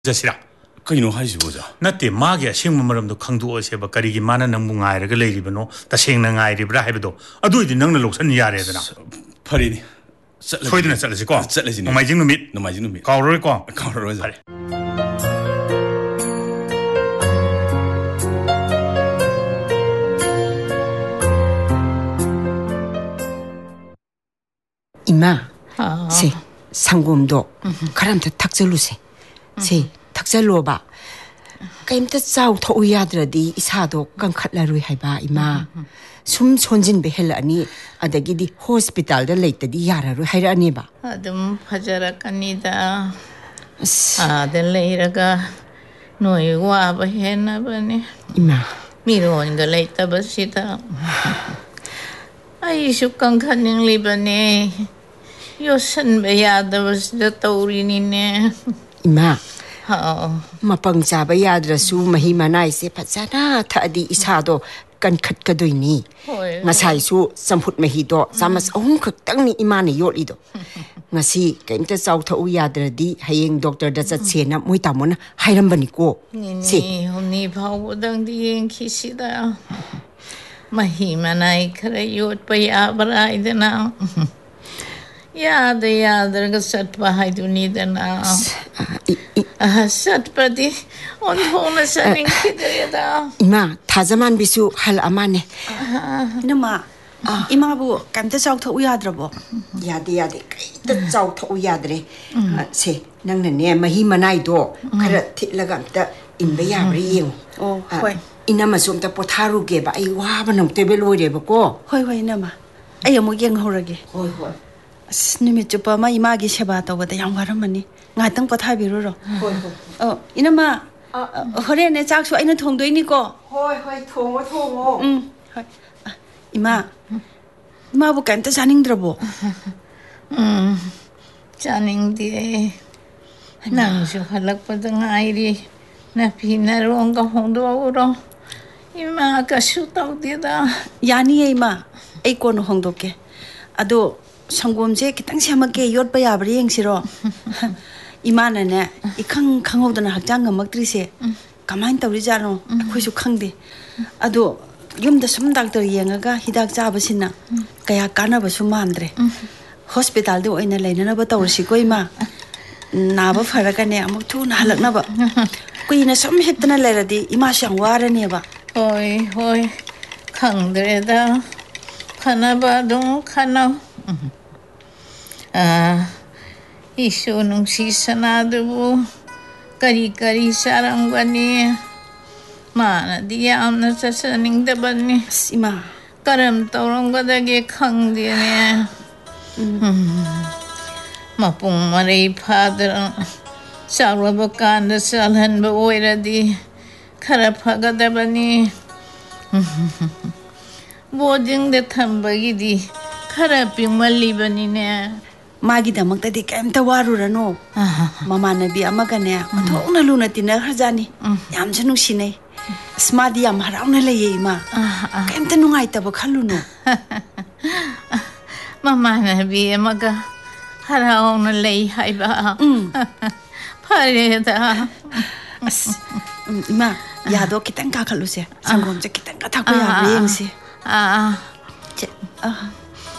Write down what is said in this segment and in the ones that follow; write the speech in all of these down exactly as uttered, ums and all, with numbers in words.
자시라. 그이노 하시보자. 나때 마게 생물음도 강도어세바 가리기 많은 능궁아이르가 레리브노 다생능아이리브라 하이브도 아도이디 능을 녹선 야래드나. 파리니. 소이드나 살레시고. 살레시니. 노마이징 놈이. 노마이징 놈이. 가오로이고. 가오로이자. 이마. 세 상곰도 가람도 탁절루세. 세 탁절로 봐. 까임다 짜우 토우야드라디 이사도 깡칼라루이 하이바 이마. 숨 손진 베헬라니 아다기디 호스피탈다 레이트디 야라루 하이라니 봐. 아듬 파자라까니다. 아들 레이라가 너희 와봐 했나보네. 이마. 미로온가 레이트바시다. 아이슈 깡칼링 리바네. 요선 베야다바시다 떠우리니네. 이마. 어. Mapang zaba yadrasu mahimanay se patsana taadi isado kan khatkadoini. Ngasay su samput mahido samas ahung kaktang ni imani yolido. Ngasi kaimta saw thau yadradi hayeng doctor da chatsena moi tamona hairambani ko. Si humni phawdang di kisida. Mahimanay khara yot pa yabra idana. Yada yada gasatpa haidunidana. Satpadi on hona saning kidreda. Ima tazaman bisu hal amane. Inama ima bu kamta saw thau yadrabo. Yade yade kaimta saw thau yadre. Se nang ne mahimanay do khara thitlaga amta inba yabri yeng. Oh hoi. Inama sumta potharu ge ba ai waba nam tebe loire ba ko. Hoi hoi inama. Ay amog yeng horage. Hoi hoi. Numit chupa ma ima gi seba tawada yam waramani. Ngatang pathabiruro. Hoi hoi. Oh inama hore ne chak su aina thongdoini ko. Hoi hoi thongo thongo. Um hoi. Ima ima bu kamta janingdrabo. Um janingdi. Nang su halakpada ngairi. Na pinaronga hongdouro. Ima ka su tawdida. Yani ima ai kono hongdoke. Ado 상곰제 기땅 시험하게 엿 봐야 버리 행시로 이만하네 이캉 캉호도나 학장가 먹들이세 가만히 떠리자노 아코이수 캉데 아도 юм다 숨닥들 예가가 히닥 잡으시나 그야 까나버수 만드레 호스피탈데 오이나 레나나버 떠오시고 이마 나버 파라가네 아무 투나 할락나버 꾸이나 숨 헥드나 레라디 이마시 안 와라네바 호이 호이 캉드레다 파나바동 카나 Ah, isu nung sisanado mo. Kari-kari sarang ba niya? Mana diyam na sa saning daban niya. Ima. Karam taurang kadagi kang diya niya. Mapung maray padra. Sarwa bakanda salhan ba oira di. Karaphaga daban niya. Boding da tambagi di. Karaping malibani niya. 마기다먹다디 깸다 와루라노 마마나비 아마가네 마통나 루나티나 하자니 얌저 누시네 스마디 얌 하라우나 레예 이마 깸다 누가이따버 칼루노 마마나비 아마가 하라우나 레이 하이바 파레다 이마 야도 기땅가 칼루세 상곰제 기땅가 타고야 레행시 아 아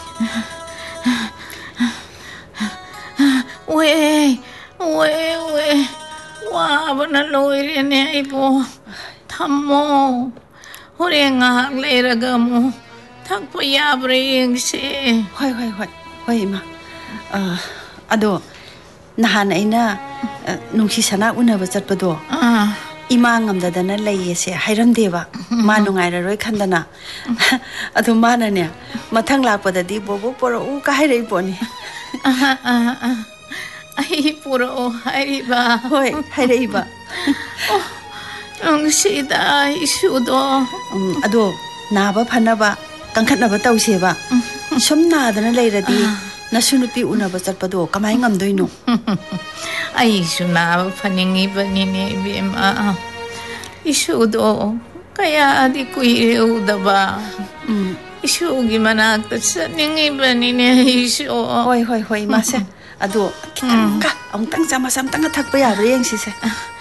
왜, 왜, 왜, 와, bana loiri ne ipo, thammo, horenga leiraga mo, thakpa yabre yengse. Hoi, hoi, hoi, hoi ima. Ah, ado, nahan aina nungsi sana unaba chatpado. Ah, ima ngamdadana layese hairamdeba ma nungairaroi khandana ado mana ne mathang lakpadadi bobo poro u ka hairai poni ah, ah, ah. Ay, puro haiba. Hoi, hairai ba. Oh, ang sida isudo. Um, ado, naba phanaba, kangkhatnaba tawseba. Som nadana lairadi, nasunupi unaba chatpado kamai ngamdoino. Ay, sunaba paningi banini bima. Isudo, kaya di kuirew daba. Isugi managtat sa ningi banini isu. Hoi, hoi, hoi, mase. Ado, kitang ka, ang tang sama sam tang atak pa yabre yang sise.